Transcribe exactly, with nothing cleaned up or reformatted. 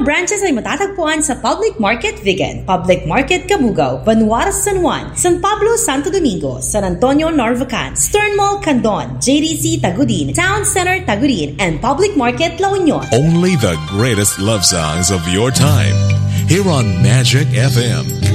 branches ay matatagpuan sa Public Market Vigan, Public Market Cabugao, Banuar San Juan, San Pablo Santo Domingo, San Antonio Narvacan, Stern Mall Candon, J D C Tagudin, Town Center Tagudin, and Public Market La Union. Only the greatest love songs of your time here on Magic F M.